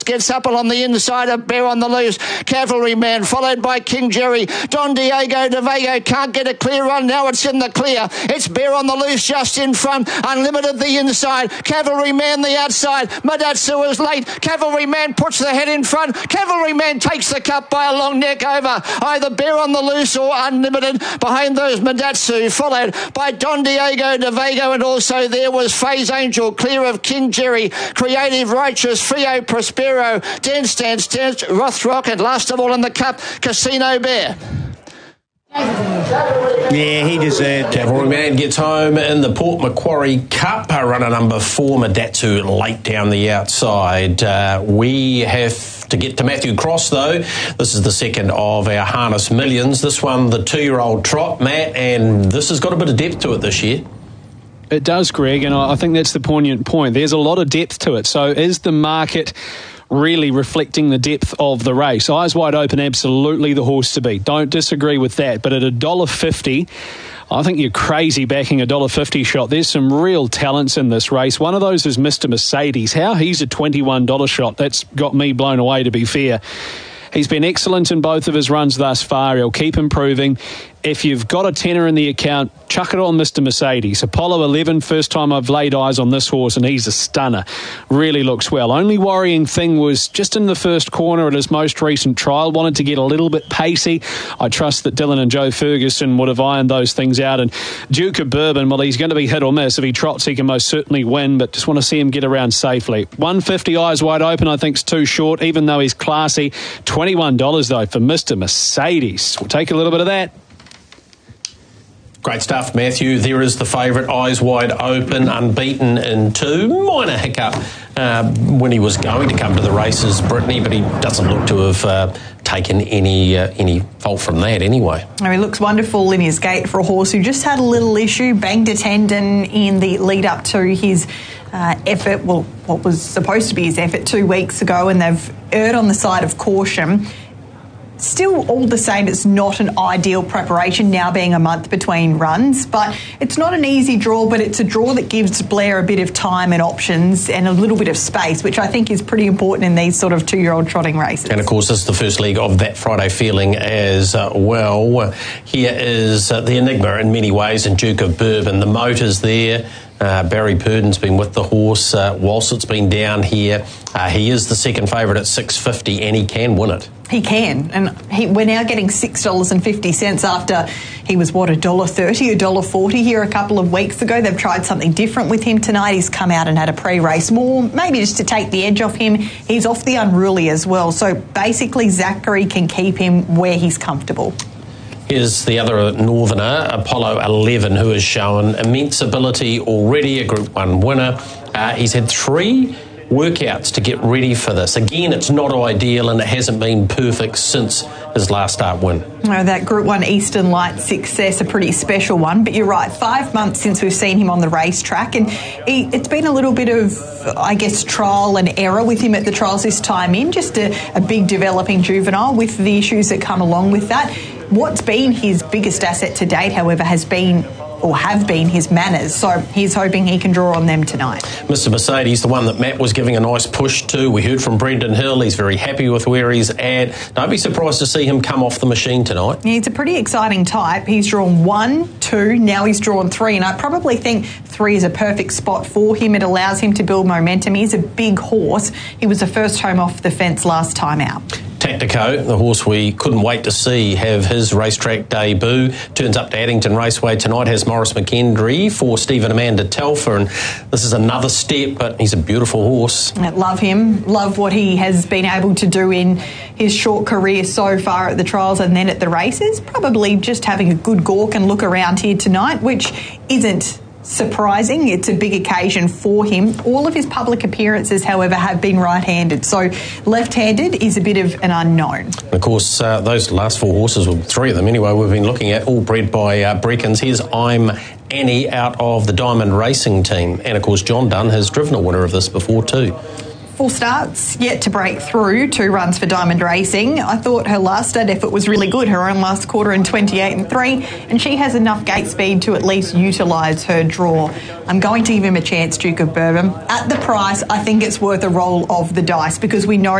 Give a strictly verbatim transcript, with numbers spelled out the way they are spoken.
Gets up along the inside of Bear on the Loose. Cavalryman, followed by King Jerry. Don Diego de Vega can't get a clear run. Now it's in the clear. It's Bear on the Loose just in front. Unlimited the inside. Cavalryman the outside. Madatsu is late. Cavalryman puts the head in front. Cavalryman takes the cup by a long neck over. Either Bear on the Loose or Unlimited. Behind those Madatsu, followed by Don Diego de Vega, and also there was Faye's Angel, clear of King Jerry. Creative Righteous, Frio Prospero, Dance Dance Dance, Rothrock, and last of all in the cup, Casino Bear. Yeah, he deserved it. Cavalryman gets home in the Port Macquarie Cup. Runner number four, Madatsu, late down the outside. Uh, we have to get to Matthew Cross, though. This is the second of our Harness Millions. This one, the two-year-old trot, Matt, and this has got a bit of depth to it this year. It does, Greg, and I think that's the poignant point. There's a lot of depth to it. So is the market really reflecting the depth of the race? Eyes Wide Open, absolutely the horse to beat. Don't disagree with that. But at one dollar fifty, I think you're crazy backing a one dollar fifty shot. There's some real talents in this race. One of those is Mister Mercedes. How he's a twenty-one dollars shot, that's got me blown away, to be fair. He's been excellent in both of his runs thus far. He'll keep improving. If you've got a tenner in the account, chuck it on Mister Mercedes. Apollo eleven, first time I've laid eyes on this horse, and he's a stunner. Really looks well. Only worrying thing was just in the first corner at his most recent trial, wanted to get a little bit pacey. I trust that Dylan and Joe Ferguson would have ironed those things out. And Duke of Bourbon, well, he's going to be hit or miss. If he trots, he can most certainly win, but just want to see him get around safely. one fifty Eyes Wide Open, I think, is too short, even though he's classy. twenty-one dollars, though, for Mister Mercedes. We'll take a little bit of that. Great stuff, Matthew. There is the favourite, Eyes Wide Open, unbeaten in two. Minor hiccup uh, when he was going to come to the races, Brittany, but he doesn't look to have uh, taken any uh, any fault from that anyway. Oh, he looks wonderful in his gait for a horse who just had a little issue, banged a tendon in the lead up to his uh, effort, well, what was supposed to be his effort two weeks ago, and they've erred on the side of caution. Still, all the same, it's not an ideal preparation, now being a month between runs, but it's not an easy draw, but it's a draw that gives Blair a bit of time and options and a little bit of space, which I think is pretty important in these sort of two-year-old trotting races. And, of course, this is the first leg of that Friday feeling as uh, well. Here is uh, the enigma in many ways, and Duke of Bourbon. The motor's there. Uh, Barry Purdon's been with the horse uh, whilst it's been down here. Uh, he is the second favourite at six fifty, and he can win it. He can, and he, we're now getting six dollars fifty after he was, what, one dollar thirty, one dollar forty here a couple of weeks ago. They've tried something different with him tonight. He's come out and had a pre-race more, maybe just to take the edge off him. He's off the unruly as well, so basically Zachary can keep him where he's comfortable. Here's the other northerner, Apollo eleven, who has shown immense ability already, a Group one winner. Uh, he's had three workouts to get ready for this. Again, it's not ideal and it hasn't been perfect since his last start win. No, that Group one Eastern Light success, a pretty special one, but you're right, five months since we've seen him on the racetrack, and he, it's been a little bit of, I guess, trial and error with him at the trials this time in, just a, a big developing juvenile with the issues that come along with that. What's been his biggest asset to date, however, has been or have been his manners, so he's hoping he can draw on them tonight. Mister Mercedes, the one that Matt was giving a nice push to. We heard from Brendan Hill. He's very happy with where he's at. Don't be surprised to see him come off the machine tonight. Yeah, he's a pretty exciting type. He's drawn one, two, now he's drawn three, and I probably think three is a perfect spot for him. It allows him to build momentum. He's a big horse. He was the first home off the fence last time out. Tactico, the horse we couldn't wait to see have his racetrack debut, turns up to Addington Raceway tonight, has Morris McKendry for Stephen Amanda Telfer, and this is another step, but he's a beautiful horse. I love him, love what he has been able to do in his short career so far at the trials and then at the races. Probably just having a good gawk and look around here tonight, which isn't surprising. It's a big occasion for him. All of his public appearances, however, have been right-handed, so left-handed is a bit of an unknown. Of course, uh, those last four horses, well, three of them anyway, we've been looking at, all bred by uh, Breckens. Here's I'm Annie out of the Diamond Racing team, and of course John Dunn has driven a winner of this before too. four starts, yet to break through, two runs for Diamond Racing. I thought her last stud effort was really good, her own last quarter in twenty-eight and three, and she has enough gate speed to at least utilise her draw. I'm going to give him a chance, Duke of Bourbon. At the price, I think it's worth a roll of the dice because we know